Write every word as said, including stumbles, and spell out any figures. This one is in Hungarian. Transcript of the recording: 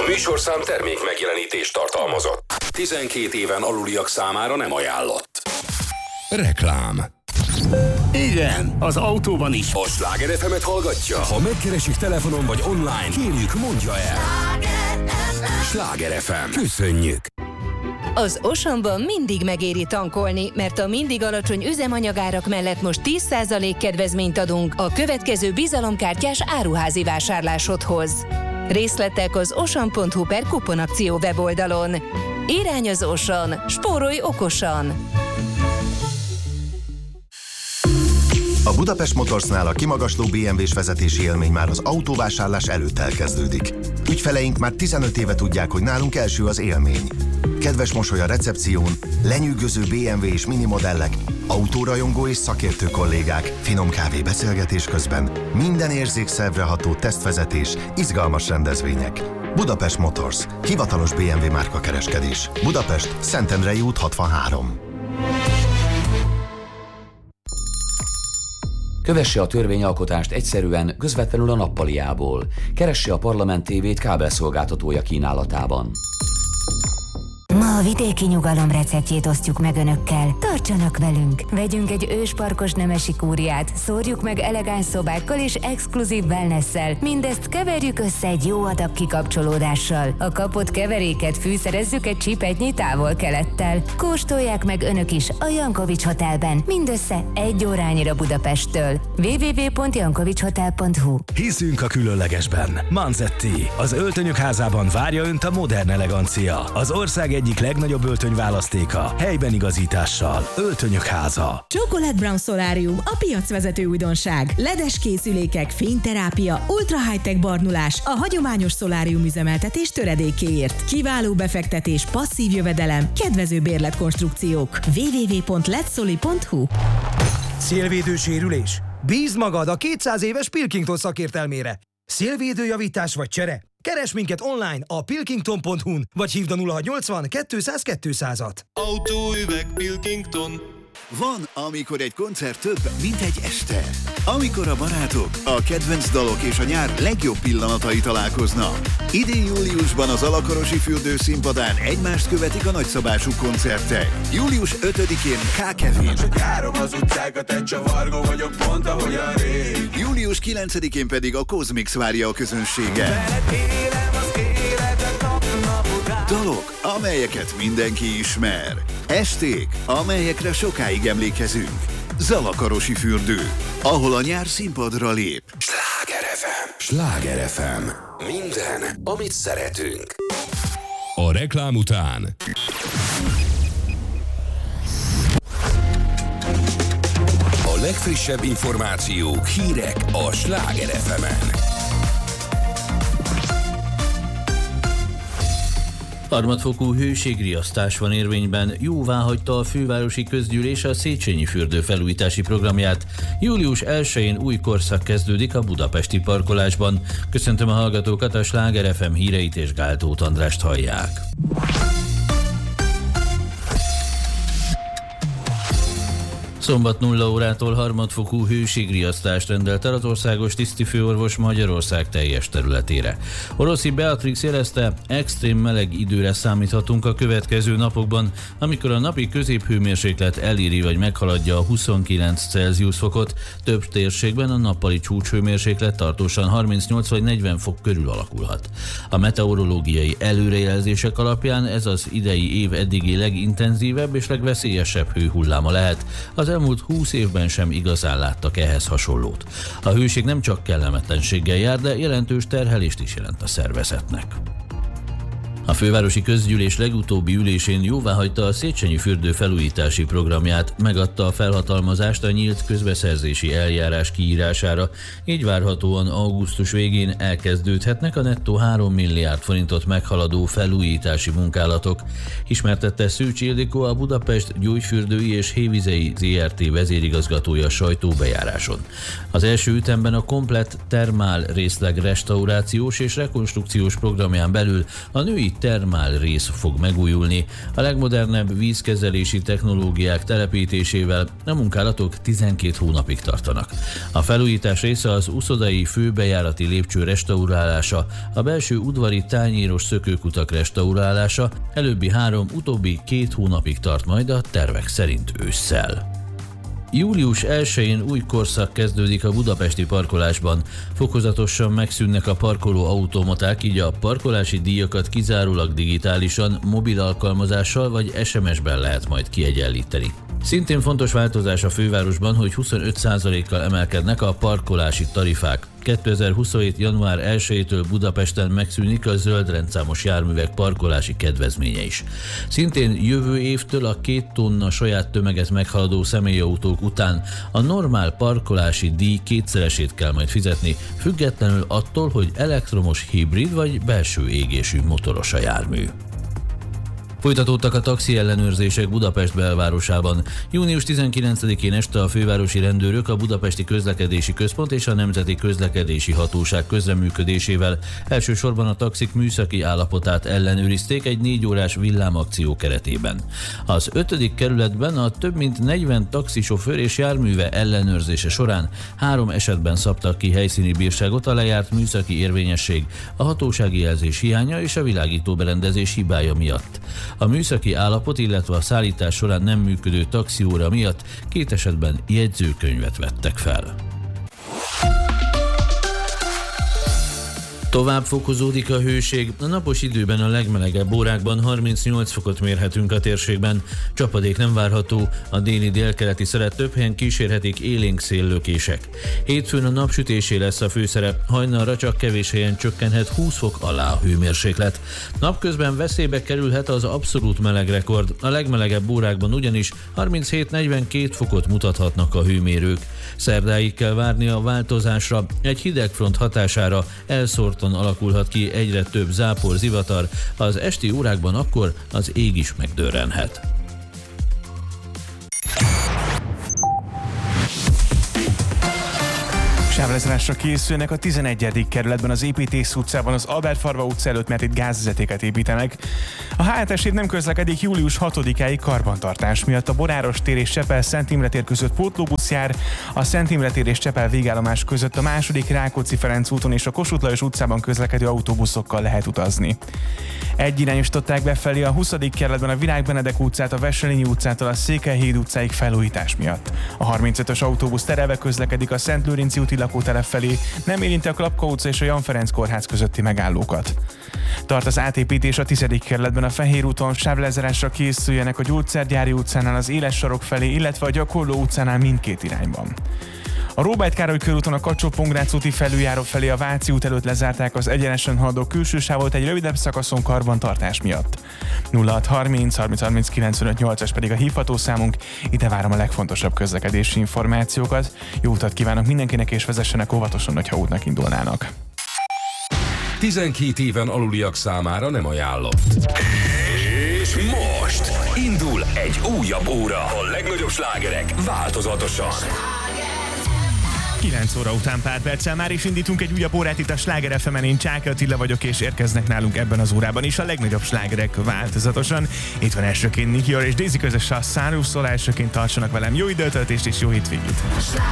műsorszám termék megjelenítést tartalmazott. tizenkét éven aluliak számára nem ajánlott. Reklám. Igen, az autóban is. A Sláger ef emet hallgatja? Ha megkeresik telefonon vagy online, kérjük, mondja el. Sláger ef em. Köszönjük! Az Auchanban mindig megéri tankolni, mert a mindig alacsony üzemanyagárak mellett most tíz százalék kedvezményt adunk a következő bizalomkártyás áruházi vásárlásodhoz. Részletek az auchan pont hu per kuponakció weboldalon. Irány az Auchan, spórolj okosan! A Budapest Motorsnál a kimagasló bé em vés vezetési élmény már az autóvásárlás előtt elkezdődik. Ügyfeleink már tizenöt éve tudják, hogy nálunk első az élmény. Kedves mosoly a recepción, lenyűgöző bé em vé és minimodellek, autórajongó és szakértő kollégák, finom kávé beszélgetés közben, minden érzékszervre ható tesztvezetés, izgalmas rendezvények. Budapest Motors, hivatalos bé em vé márkakereskedés. Budapest, Szentendrei út hatvanhárom. Kövesse a törvényalkotást egyszerűen, közvetlenül a nappaliából. Keresse a Parlament tévét kábelszolgáltatója kínálatában. Ma a vidéki nyugalom receptjét osztjuk meg önökkel. Tartsanak velünk! Vegyünk egy ősparkos nemesi kúriát, szórjuk meg elegáns szobákkal és exkluzív wellnesszel. Mindezt keverjük össze egy jó adag kikapcsolódással. A kapott keveréket fűszerezzük egy csipetnyi távol-kelettel. Kóstolják meg önök is a Jankovics Hotelben, mindössze egy órányira Budapesttől. double-u double-u double-u pont jankovics hotel pont hu. Hiszünk a különlegesben. Manzetti, az öltönyök házában várja önt a modern elegancia. Az ország egyik legnagyobb öltönyválasztéka, helyben igazítással. Öltönyök háza. Chocolate Brown Solarium, a piacvezető újdonság. ledes készülékek, fényterápia, ultra high-tech barnulás, a hagyományos szolárium üzemeltetés töredékéért. Kiváló befektetés, passzív jövedelem, kedvező bérletkonstrukciók. double-u double-u double-u pont letsoli pont hu. Szélvédő sérülés? Bízd magad a kétszáz éves Pilkington szakértelmére. Szélvédőjavítás vagy csere? Keresd minket online a pilkington pont hu-n, vagy hívd a nulla hatszáznyolcvan kétszáz kétszázat. Autóüveg Pilkington. Van, amikor egy koncert több, mint egy este. Amikor a barátok, a kedvenc dalok és a nyár legjobb pillanatai találkoznak. Idén júliusban az Alakarosi fürdő színpadán egymást követik a nagyszabású koncertek. július ötödikén K. Kevin. Csak járom az utcákat, egy csavargó vagyok, pont ahogy a rég. július kilencedikén pedig a Cosmix várja a közönséget. Dalok, amelyeket mindenki ismer. Esték, amelyekre sokáig emlékezünk. Zalakarosi fürdő, ahol a nyár színpadra lép. Sláger ef em. Sláger ef em. Minden, amit szeretünk. A reklám után a legfrissebb információk, hírek a Sláger ef emen. Harmadfokú hőségriasztás van érvényben, jóváhagyta a fővárosi közgyűlés a Széchenyi fürdő felújítási programját. július elsején új korszak kezdődik a budapesti parkolásban. Köszöntöm a hallgatókat, a Sláger ef em híreit és Gál Tóth Andrást hallják. Szombat nulla órától harmadfokú hőségriasztást rendelt el az országos tisztifőorvos Magyarország teljes területére. Oroszi Beatrix jelezte, extrém meleg időre számíthatunk a következő napokban, amikor a napi középhőmérséklet eléri vagy meghaladja a huszonkilenc Celsius fokot, több térségben a nappali csúcshőmérséklet tartósan harmincnyolc vagy negyven fok körül alakulhat. A meteorológiai előrejelzések alapján ez az idei év eddigi legintenzívebb és legveszélyesebb hőhulláma lehet. Az elmúlt húsz évben sem igazán láttak ehhez hasonlót. A hőség nem csak kellemetlenséggel jár, de jelentős terhelést is jelent a szervezetnek. A fővárosi közgyűlés legutóbbi ülésén jóváhagyta a Széchenyi fürdő felújítási programját, megadta a felhatalmazást a nyílt közbeszerzési eljárás kiírására, így várhatóan augusztus végén elkezdődhetnek a nettó három milliárd forintot meghaladó felújítási munkálatok, ismertette Szőcs Ildikó, a Budapest Gyógyfürdői és Hévizei zé er té vezérigazgatója sajtóbejáráson. Az első ütemben a komplett termál részleg restaurációs és rekonstrukciós programján belül a női termál rész fog megújulni. A legmodernebb vízkezelési technológiák telepítésével a munkálatok tizenkét hónapig tartanak. A felújítás része az uszodai főbejárati lépcső restaurálása, a belső udvari tányéros szökőkutak restaurálása, előbbi három, utóbbi két hónapig tart majd a tervek szerint ősszel. július elsején új korszak kezdődik a budapesti parkolásban. Fokozatosan megszűnnek a parkoló automaták, így a parkolási díjakat kizárólag digitálisan, mobil alkalmazással vagy es em es-ben lehet majd kiegyenlíteni. Szintén fontos változás a fővárosban, hogy huszonöt százalékkal emelkednek a parkolási tarifák. kétezer-huszonhét. január elsejétől Budapesten megszűnik a zöld rendszámos járművek parkolási kedvezménye is. Szintén jövő évtől a két tonna saját tömeget meghaladó személyautók után a normál parkolási díj kétszeresét kell majd fizetni, függetlenül attól, hogy elektromos, hibrid vagy belső égésű motoros a jármű. Folytatódtak a taxi ellenőrzések Budapest belvárosában. június tizenkilencedikén este a fővárosi rendőrök a Budapesti Közlekedési Központ és a Nemzeti Közlekedési Hatóság közreműködésével elsősorban a taxik műszaki állapotát ellenőrizték egy négy órás villámakció keretében. Az ötödik kerületben a több mint negyven taxisofőr és járműve ellenőrzése során három esetben szabtak ki helyszíni bírságot a lejárt műszaki érvényesség, a hatósági jelzés hiánya és a világító berendezés hibája miatt. A műszaki állapot, illetve a szállítás során nem működő taxióra miatt két esetben jegyzőkönyvet vettek fel. Tovább fokozódik a hőség, a napos időben a legmelegebb órákban harmincnyolc fokot mérhetünk a térségben. Csapadék nem várható, a déli délkeleti szelet több helyen kísérhetik élénk széllökések. Hétfőn a napsütésé lesz a főszerep, hajnalra csak kevés helyen csökkenhet húsz fok alá a hőmérséklet. Napközben veszélybe kerülhet az abszolút meleg rekord, a legmelegebb órákban ugyanis harminchét-negyvenkét fokot mutathatnak a hőmérők. Szerdáig kell várni a változásra, egy hidegfront hatására elszórt alakulhat ki egyre több zápor, zivatar, az esti órákban akkor az ég is megdörrenhet. Sávlezárásra készülnek a tizenegyedik kerületben az Építész utcában, az Albert Farva utca előtt, mert itt gázvezetéket építenek. A há het es nem közlekedik július hatodikáig karbantartás miatt. A Boráros tér és Csepel Szent Imre tér között pótlóbusz jár, a Szent Imre tér és Csepel végállomás között a második Rákóczi Ferenc úton és a Kossuth Lajos utcában közlekedő autóbuszokkal lehet utazni. Egyirányosították befelé a huszadik kerületben a Virág Benedek utcát, a Wesselényi utcától a Székelyhíd utcáig felújítás miatt. A harmincötös autóbusz terelve közlekedik a Szent Lőrinci úti lakótelep felé, nem érinti a Klapka utca és a Jan Ferenc kórház közötti megállókat. Tart az átépítés a tizedik kerületben a Fehér úton, sávlezárásra készüljenek a Gyógyszergyári utcánál az Éles sarok felé, illetve a Gyakorló utcánál mindkét irányban. A Róbert Károly körúton a Kacsó-Pongrác úti felüljáró felé a Váci út előtt lezárták az egyenesen haladó külső sávot egy rövidebb szakaszon karbantartás miatt. nulla hat harminc harminc harminc kilencvenöt nyolcas pedig a hívható számunk, ide várom a legfontosabb közlekedési információkat. Jó utat kívánok mindenkinek, és vezessenek óvatosan, hogyha útnak indulnának. tizenkét éven aluliak számára nem ajánlott. És most indul egy újabb óra. A legnagyobb slágerek változatosan. kilenc óra után pár perccel már is indítunk egy újabb órát itt a Sláger ef emen. Én Csáky Attila vagyok, és érkeznek nálunk ebben az órában is a legnagyobb slágerek változatosan. Itt van elsőként Nicky Orr és Daisy közös a Száruszol, elsőként tartsanak velem. Jó időtöltést és jó hétvégét!